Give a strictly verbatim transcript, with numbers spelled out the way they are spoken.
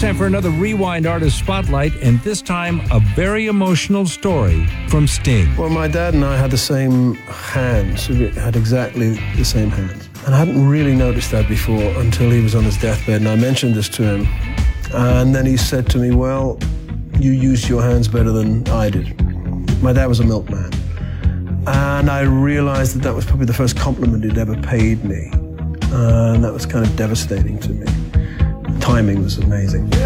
time for another Rewind Artist Spotlight, and this time a very emotional story from Sting. Well, my dad and I had the same hands. We had exactly the same hands. And I hadn't really noticed that before until he was on his deathbed, and I mentioned this to him. And then he said to me, well, you used your hands better than I did. My dad was a milkman. And I realized that that was probably the first compliment he'd ever paid me. And that was kind of devastating to me. The timing was amazing.